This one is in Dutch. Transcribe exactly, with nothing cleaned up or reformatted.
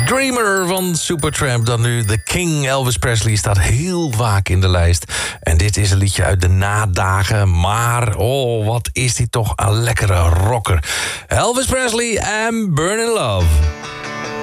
Dreamer van Supertramp. Dan nu The King. Elvis Presley staat heel vaak in de lijst. En dit is een liedje uit de nadagen. Maar, oh, wat is dit toch een lekkere rocker. Elvis Presley en Burning Love.